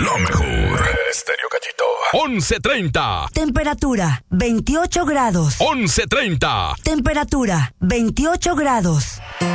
lo mejor. Estéreo Gallito. 11:30. Temperatura 28 grados. 11:30. Temperatura 28 grados.